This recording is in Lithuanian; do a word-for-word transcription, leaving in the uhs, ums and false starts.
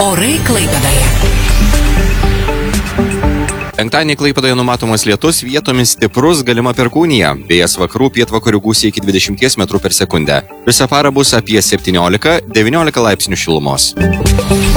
Orai Klaipėdoje. Penktadienį Klaipėdoje numatomas lietus, vietomis stiprus, galima perkūnija. Vėjas vakarų pietvakarių gūsiai iki dvidešimties metrų per sekundę. Visą parą bus apie septyniolika devyniolika laipsnių šilumos.